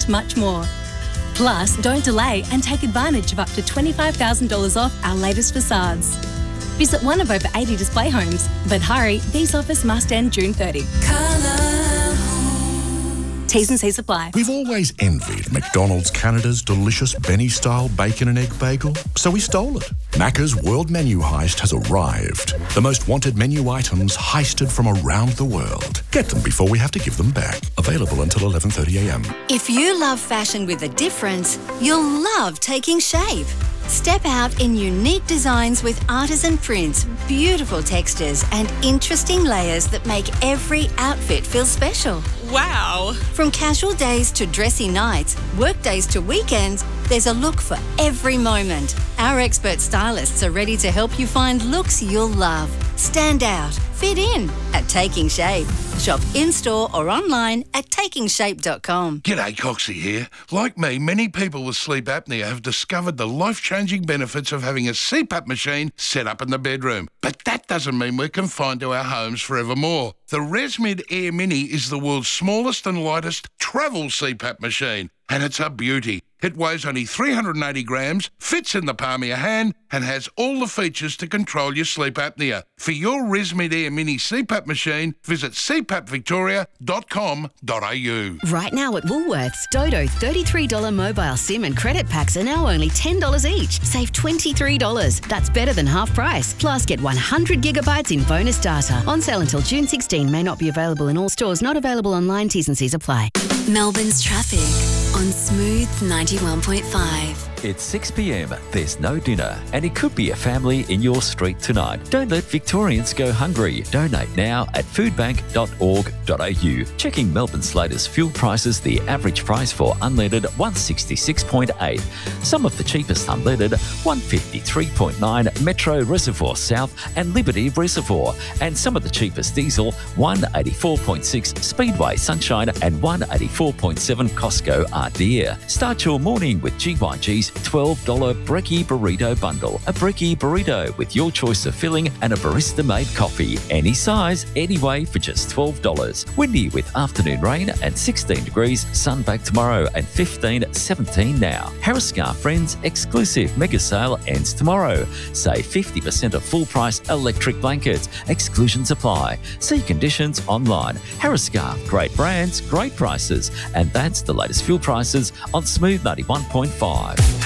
and much more. Plus, don't delay and take advantage of up to $25,000 off our latest facades. Visit one of over 80 display homes. But hurry, these offers must end June 30. T's and C's apply. We've always envied McDonald's Canada's delicious Benny-style bacon and egg bagel, so we stole it. Macca's World Menu Heist has arrived. The most wanted menu items heisted from around the world. Get them before we have to give them back. Available until 11:30am. If you love fashion with a difference, you'll love Taking Shape. Step out in unique designs with artisan prints, beautiful textures and interesting layers that make every outfit feel special. Wow! From casual days to dressy nights, work days to weekends, there's a look for every moment. Our expert stylists are ready to help you find looks you'll love. Stand out, fit in at Taking Shape. Shop in-store or online at takingshape.com. G'day, Coxie here. Like me, many people with sleep apnea have discovered the life-changing benefits of having a CPAP machine set up in the bedroom. But that doesn't mean we're confined to our homes forevermore. The ResMed Air Mini is the world's smallest and lightest travel CPAP machine, and it's a beauty. It weighs only 380 grams, fits in the palm of your hand, and has all the features to control your sleep apnea. For your ResMed Air Mini CPAP machine, visit cpapvictoria.com.au. Right now at Woolworths, Dodo $33 mobile SIM and credit packs are now only $10 each. Save $23. That's better than half price. Plus, get 100 gigabytes in bonus data. On sale until June 16. May not be available in all stores. Not available online. T's and C's apply. Melbourne's traffic on Smooth 91.5. It's 6 p.m, there's no dinner, and it could be a family in your street tonight. Don't let Victorians go hungry. Donate now at foodbank.org.au. Checking Melbourne's latest fuel prices, the average price for unleaded 166.8. Some of the cheapest unleaded 153.9 Metro Reservoir South and Liberty Reservoir, and some of the cheapest diesel 184.6 Speedway Sunshine and 184.7 Costco Ardea. Start your morning with GYG's $12 Brekkie Burrito Bundle. A Brekkie Burrito with your choice of filling and a barista-made coffee. Any size, anyway, for just $12. Windy with afternoon rain and 16 degrees. Sun back tomorrow and 17 now. Harris Scarf Friends exclusive mega sale ends tomorrow. Save 50% of full price electric blankets. Exclusions apply. See conditions online. Harris Scarf, great brands, great prices. And that's the latest fuel prices on Smooth 91.5.